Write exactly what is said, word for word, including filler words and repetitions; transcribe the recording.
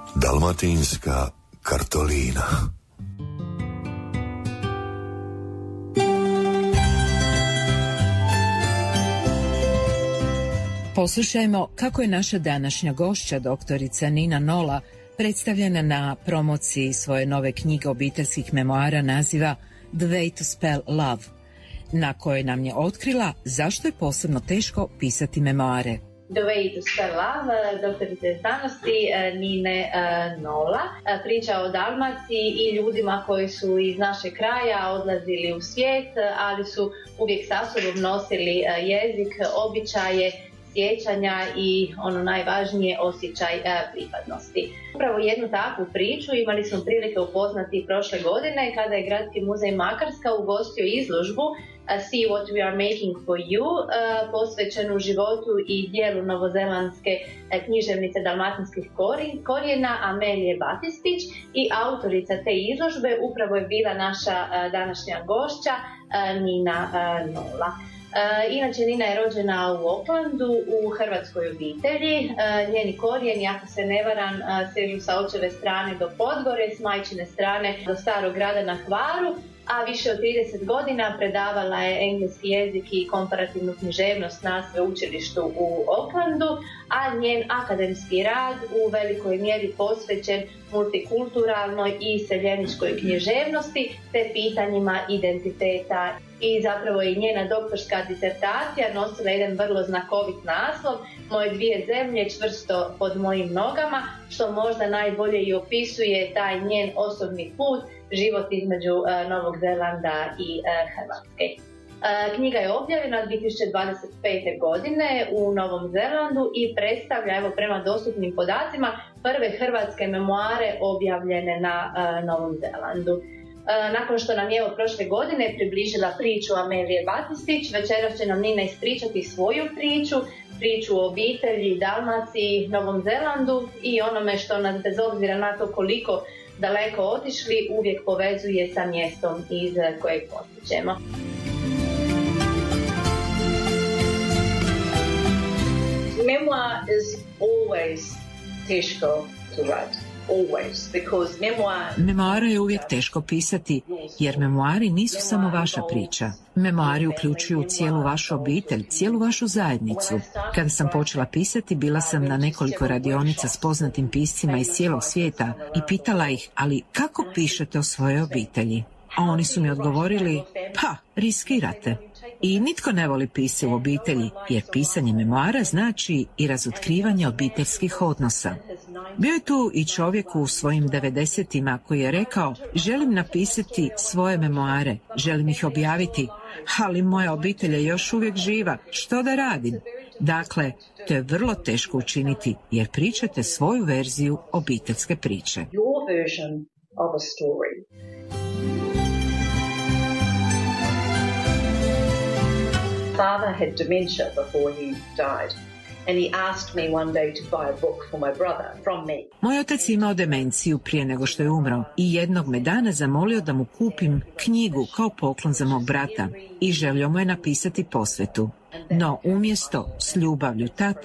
Dalmatinska kartolina. Poslušajmo kako je naša današnja gošća, doktorica Nina Nola, predstavljena na promociji svoje nove knjige obiteljskih memoara naziva The Way to Spell Love, na kojoj nam je otkrila zašto je posebno teško pisati memoare. The Way to Spell Love, doktorice znanosti Nine Nola, priča o Dalmaciji i ljudima koji su iz našeg kraja odlazili u svijet, ali su uvijek sa sobom nosili jezik, običaje, sjećanja i ono najvažnije osjećaj pripadnosti. Upravo jednu takvu priču imali smo prilike upoznati prošle godine kada je Gradski muzej Makarska ugostio izložbu See What We Are Making For You, posvećenu životu i dijelu novozelandske književnice dalmatinskih korijena Amelije Batistić, i autorica te izložbe upravo je bila naša današnja gošća Nina Nola. Uh, inače, Nina je rođena u Aucklandu u hrvatskoj obitelji. Uh, njeni korijeni, ako se ne varam, uh, sežu sa očeve strane do Podgore, s majčine strane do Starog grada na Hvaru, a više od trideset godina predavala je engleski jezik i komparativnu književnost na sveučilištu u Aucklandu, a njen akademski rad u velikoj mjeri posvećen multikulturalnoj i iseljeničkoj književnosti te pitanjima identiteta. I zapravo i njena doktorska disertacija nosila jedan vrlo znakovit naslov Moje dvije zemlje čvrsto pod mojim nogama, što možda najbolje i opisuje taj njen osobni put, život između uh, Novog Zelanda i uh, Hrvatske. Uh, knjiga je objavljena dvije tisuće dvadeset pete. godine u Novom Zelandu i predstavlja, evo prema dostupnim podacima, prve hrvatske memoare objavljene na uh, Novom Zelandu. Nakon što nam je evo prošle godine približila priču Amelije Batistić, večeras će nam Nina ispričati svoju priču, priču o obitelji, Dalmaciji, Novom Zelandu i onome što nas, bez obzira na to koliko daleko otišli, uvijek povezuje sa mjestom iz kojeg potičemo. Memoir is always teško to write. Always, because memoir... Memoare je uvijek teško pisati, jer memoari nisu samo vaša priča. Memoari uključuju cijelu vašu obitelj, cijelu vašu zajednicu. Kada sam počela pisati, bila sam na nekoliko radionica s poznatim piscima iz cijelog svijeta i pitala ih, ali kako pišete o svojoj obitelji? A oni su mi odgovorili, pa, riskirate. I nitko ne voli pisati u obitelji, jer pisanje memoara znači i razotkrivanje obiteljskih odnosa. Bio je tu i čovjek u svojim devedesetima koji je rekao, želim napisati svoje memoare, želim ih objaviti, ali moja obitelj je još uvijek živa, što da radim? Dakle, to je vrlo teško učiniti, jer pričate svoju verziju obiteljske priče. Your version of a story. Father had dementia before he died, and he asked me one day to buy a book for my brother from me. Moj otac je imao demenciju prije nego što je umro i jednog me dana zamolio da mu kupim knjigu kao poklon za mog brata i želio mu je napisati posvetu. No umjesto s ljubavlju tata